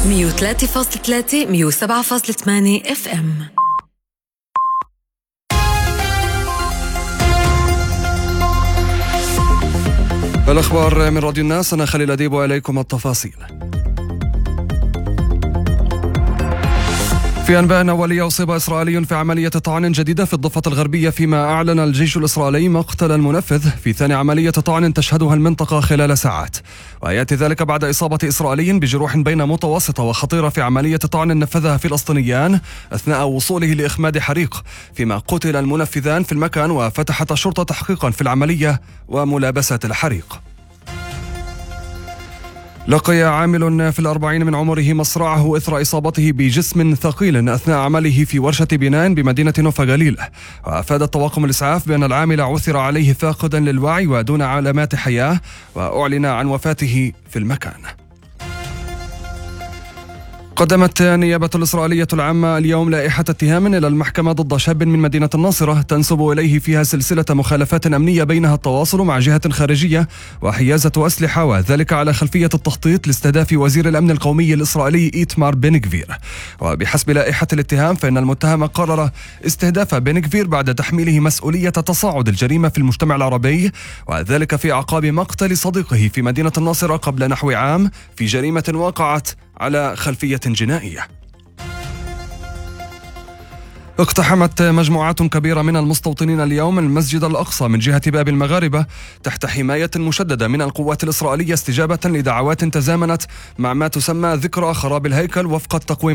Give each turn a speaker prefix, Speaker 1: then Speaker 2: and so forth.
Speaker 1: 103.3 107.8 FM.
Speaker 2: الأخبار من راديو الناس، أنا خليل أديب وإليكم التفاصيل. في أنباء أولية، أصيب إسرائيلي في عملية طعن جديدة في الضفة الغربية، فيما أعلن الجيش الإسرائيلي مقتل المنفذ في ثاني عملية طعن تشهدها المنطقة خلال ساعات، ويأتي ذلك بعد إصابة إسرائيلي بجروح بين متوسطة وخطيرة في عملية طعن نفذها فلسطينيان أثناء وصوله لإخماد حريق، فيما قتل المنفذان في المكان، وفتحت الشرطة تحقيقا في العملية وملابسات الحريق. لقي عامل في 40 من عمره مصرعه إثر إصابته بجسم ثقيل أثناء عمله في ورشة بناء بمدينة نوفا غليل، وأفاد طواقم الإسعاف بأن العامل عثر عليه فاقدا للوعي ودون علامات حياة، وأعلن عن وفاته في المكان. قدمت النيابة الإسرائيلية العامة اليوم لائحة اتهام إلى المحكمة ضد شاب من مدينة الناصرة تنسب إليه فيها سلسلة مخالفات أمنية بينها التواصل مع جهة خارجية وحيازة أسلحة، وذلك على خلفية التخطيط لاستهداف وزير الأمن القومي الإسرائيلي إيتمار بن غفير. وبحسب لائحة الاتهام فإن المتهم قرر استهداف بن غفير بعد تحميله مسؤولية تصاعد الجريمة في المجتمع العربي، وذلك في أعقاب مقتل صديقه في مدينة الناصرة قبل نحو عام في جريمة وقعت على خلفية جنائية. اقتحمت مجموعات كبيرة من المستوطنين اليوم المسجد الأقصى من جهة باب المغاربة تحت حماية مشددة من القوات الإسرائيلية، استجابة لدعوات تزامنت مع ما تسمى ذكرى خراب الهيكل وفق التقويم